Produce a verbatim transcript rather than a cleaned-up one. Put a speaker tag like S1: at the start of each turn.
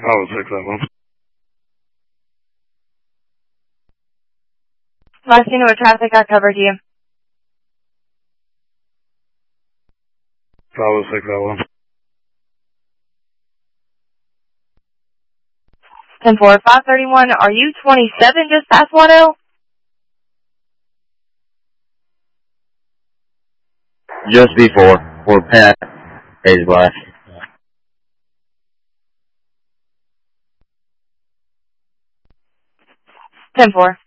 S1: Bravo six that one.
S2: Last thing with traffic, I covered you.
S1: Bravo six that one.
S2: ten four, five thirty-one, are you twenty-seven just past one oh?
S3: Just before, for Pat, Haze Black.
S2: ten four.